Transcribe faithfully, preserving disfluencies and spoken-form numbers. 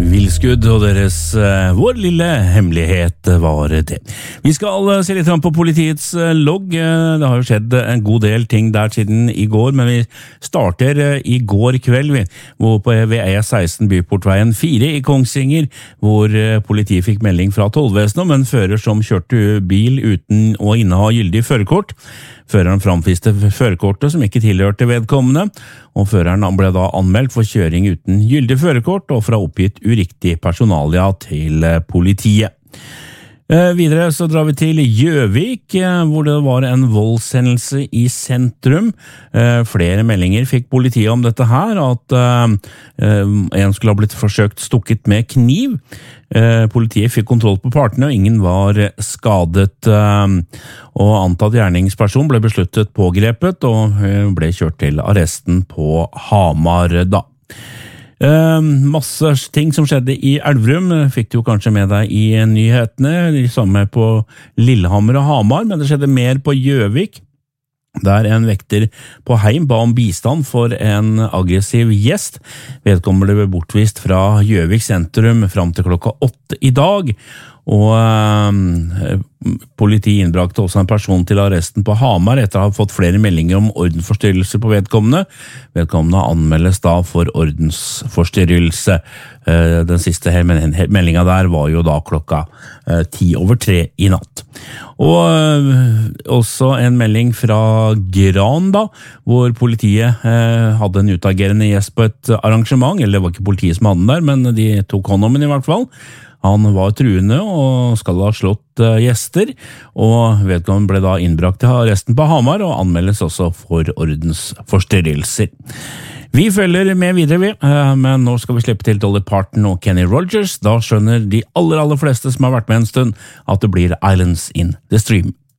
Vilskudd og deres uh, vår lille hemmelighet var det. Vi skal uh, se litt på politiets uh, logg. Uh, det har jo skjedd en god del ting der siden i går, men vi starter uh, i går kveld vi, hvor på ved E seksten Byportveien fire i Kongsvinger, hvor uh, politiet fikk melding fra tollvesenet om en fører som kjørte bil uten å inneha gyldig førerkort. Føreren framviste førerkortet som ikke tilhørte vedkommende, og føreren ble da anmeldt for kjøring uten gyldig førerkort og fra oppgitt uriktig personalia til politiet. Eh, videre så drar vi til Gjøvik, eh, hvor det var en voldshendelse i sentrum. Eh, flere meldinger fikk politiet om dette her, at eh, en skulle ha blitt forsøkt stukket med kniv. Eh, politiet fikk kontroll på partene, og ingen var skadet. Eh, og antatt gjerningsperson ble besluttet pågrepet, og eh, ble kjørt til arresten på Hamar da. Uh, masse ting som skjedde i Elverum fikk du jo kanskje med deg i nyhetene, de samme på Lillehammer og Hamar, men det skjedde mer på Gjøvik, der en vekter på Heim ba om bistand for en aggressiv gjest. Vedkommende ble bortvist fra Gjøvik sentrum fram til klokka åtte i dag, og uh, politiet innbrakte også en person til arresten på Hamar etter å ha fått flere meldinger om ordensforstyrrelse på vedkommende. Vedkommende anmeldes da for ordensforstyrrelse. Uh, den siste meldinga der var jo da klokka uh, ti over tre i natt. Og uh, også en melding fra Gran da, hvor politiet uh, hadde en utagerende gjest på et arrangement, eller det var ikke politiet som hadde den der, men de tok hånd om den i hvert fall. Han var truende og skal ha slått gjester, og vedkommende ble da innbrakt til arresten på Hamar og anmeldes også for ordensforstyrrelser. Vi følger med videre, vi, men nå skal vi slippe til Dolly Parton og Kenny Rogers. Da skjønner de aller, aller fleste som har vært med en stund at det blir Islands in the Stream.